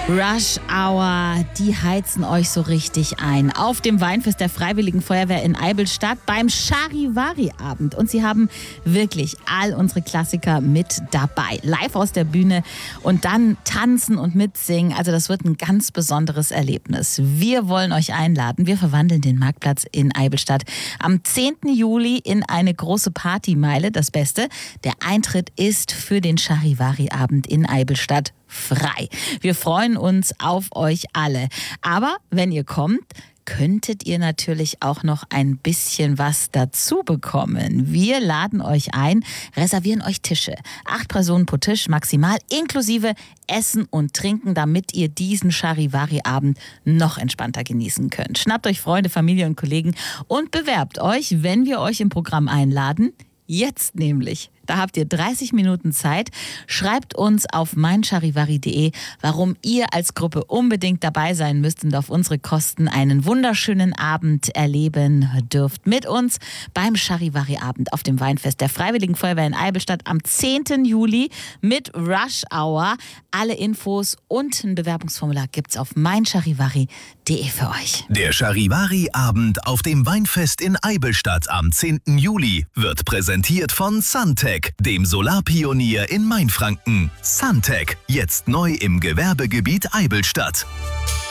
Rush Hour, die heizen euch so richtig ein. Auf dem Weinfest der Freiwilligen Feuerwehr in Eibenstadt beim Charivari-Abend. Und sie haben wirklich all unsere Klassiker mit dabei. Live aus der Bühne und dann tanzen und mitsingen. Also das wird ein ganz besonderes Erlebnis. Wir wollen euch einladen. Wir verwandeln den Marktplatz in Eibenstadt am 10. Juli in eine große Partymeile. Das Beste, der Eintritt ist für den Charivari-Abend in Eibenstadt frei. Wir freuen uns auf euch alle. Aber wenn ihr kommt, könntet ihr natürlich auch noch ein bisschen was dazu bekommen. Wir laden euch ein, reservieren euch Tische. 8 Personen pro Tisch maximal, inklusive Essen und Trinken, damit ihr diesen Charivari-Abend noch entspannter genießen könnt. Schnappt euch Freunde, Familie und Kollegen und bewerbt euch, wenn wir euch im Programm einladen. Jetzt nämlich. Da habt ihr 30 Minuten Zeit. Schreibt uns auf meincharivari.de, warum ihr als Gruppe unbedingt dabei sein müsst und auf unsere Kosten einen wunderschönen Abend erleben dürft. Mit uns beim Charivari-Abend auf dem Weinfest der Freiwilligen Feuerwehr in Eibenstadt am 10. Juli mit Rush Hour. Alle Infos und ein Bewerbungsformular gibt's auf meincharivari.de für euch. Der Charivari-Abend auf dem Weinfest in Eibenstadt am 10. Juli wird präsentiert von Suntech, dem Solarpionier in Mainfranken. Suntech, jetzt neu im Gewerbegebiet Eibenstadt.